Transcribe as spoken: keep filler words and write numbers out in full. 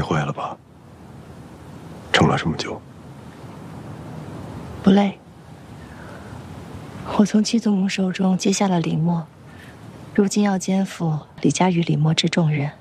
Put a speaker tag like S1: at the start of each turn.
S1: 坏了吧？撑了这么久，
S2: 不累。我从七祖母手中接下了李默，如今要肩负李家与李默之重任。